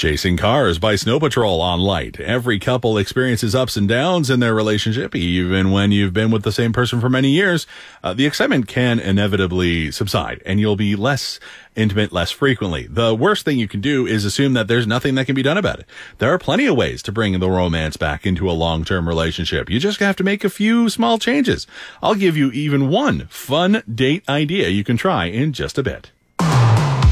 Chasing Cars by Snow Patrol on Light. Every couple experiences ups and downs in their relationship, even when you've been with the same person for many years. The excitement can inevitably subside, and you'll be less intimate less frequently. The worst thing you can do is assume that there's nothing that can be done about it. There are plenty of ways to bring the romance back into a long-term relationship. You just have to make a few small changes. I'll give you even one fun date idea you can try in just a bit.